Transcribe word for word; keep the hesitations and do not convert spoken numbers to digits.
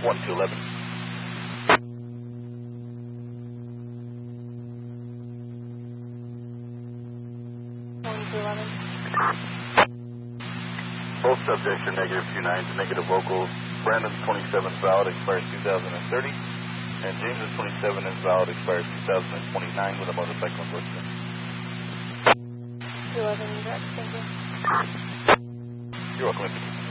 one two eleven. one two eleven. Both subjects are negative two nines and negative vocals. Brandon twenty-seven is valid, expires two thousand thirty. And James twenty-seven is valid, expires two thousand twenty-nine with a motorcycle endorsement. two eleven, direct, thank you. You're welcome.